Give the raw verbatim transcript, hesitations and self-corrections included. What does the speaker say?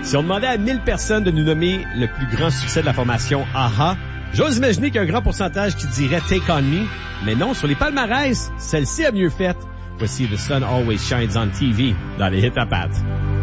Si on demandait à mille personnes de nous nommer le plus grand succès de la formation A A, j'ose imaginer qu'il y a un grand pourcentage qui dirait Take On Me. Mais non, sur les palmarès, celle-ci a mieux fait. Voici The Sun Always Shines on T V dans les Hit à Pat.